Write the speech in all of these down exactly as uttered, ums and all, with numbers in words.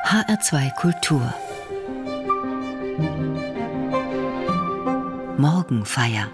H R zwei Kultur Morgenfeier.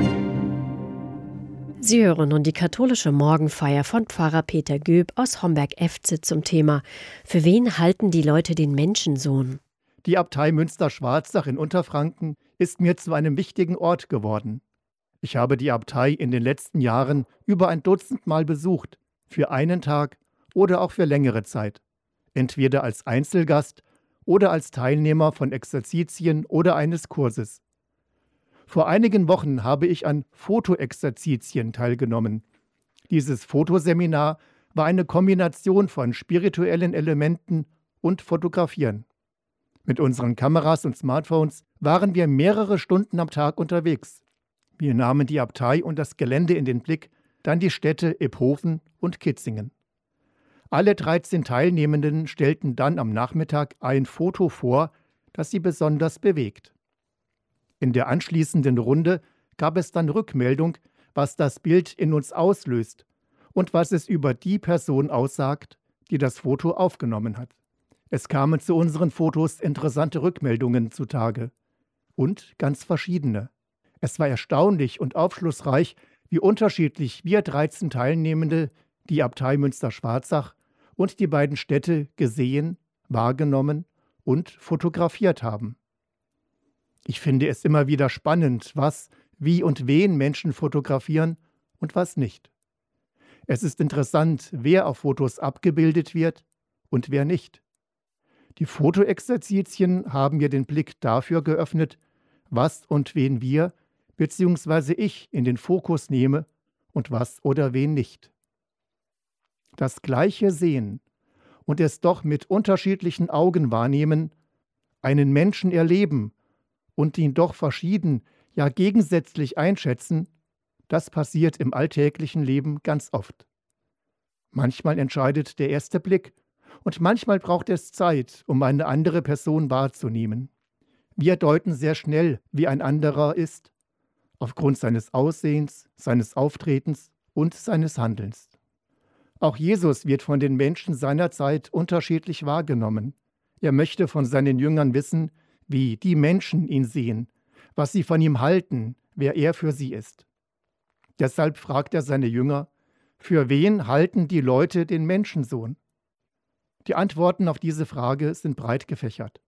Sie hören nun die katholische Morgenfeier von Pfarrer Peter Göb aus Homberg-Efze zum Thema: Für wen halten die Leute den Menschensohn? Die Abtei Münster-Schwarzach in Unterfranken ist mir zu einem wichtigen Ort geworden. Ich habe die Abtei in den letzten Jahren über ein Dutzend Mal besucht, für einen Tag oder auch für längere Zeit. Entweder als Einzelgast oder als Teilnehmer von Exerzitien oder eines Kurses. Vor einigen Wochen habe ich an Fotoexerzitien teilgenommen. Dieses Fotoseminar war eine Kombination von spirituellen Elementen und Fotografieren. Mit unseren Kameras und Smartphones waren wir mehrere Stunden am Tag unterwegs. Wir nahmen die Abtei und das Gelände in den Blick, dann die Städte Iphofen und Kitzingen. Alle dreizehn Teilnehmenden stellten dann am Nachmittag ein Foto vor, das sie besonders bewegt. In der anschließenden Runde gab es dann Rückmeldung, was das Bild in uns auslöst und was es über die Person aussagt, die das Foto aufgenommen hat. Es kamen zu unseren Fotos interessante Rückmeldungen zutage und ganz verschiedene. Es war erstaunlich und aufschlussreich, wie unterschiedlich wir dreizehn Teilnehmende die Abtei Münster-Schwarzach und die beiden Städte gesehen, wahrgenommen und fotografiert haben. Ich finde es immer wieder spannend, was, wie und wen Menschen fotografieren und was nicht. Es ist interessant, wer auf Fotos abgebildet wird und wer nicht. Die Fotoexerzitien haben mir den Blick dafür geöffnet, was und wen wir bzw. ich in den Fokus nehme und was oder wen nicht. Das Gleiche sehen und es doch mit unterschiedlichen Augen wahrnehmen, einen Menschen erleben und ihn doch verschieden, ja gegensätzlich einschätzen, das passiert im alltäglichen Leben ganz oft. Manchmal entscheidet der erste Blick und manchmal braucht es Zeit, um eine andere Person wahrzunehmen. Wir deuten sehr schnell, wie ein anderer ist, aufgrund seines Aussehens, seines Auftretens und seines Handelns. Auch Jesus wird von den Menschen seiner Zeit unterschiedlich wahrgenommen. Er möchte von seinen Jüngern wissen, wie die Menschen ihn sehen, was sie von ihm halten, wer er für sie ist. Deshalb fragt er seine Jünger: Für wen halten die Leute den Menschensohn? Die Antworten auf diese Frage sind breit gefächert.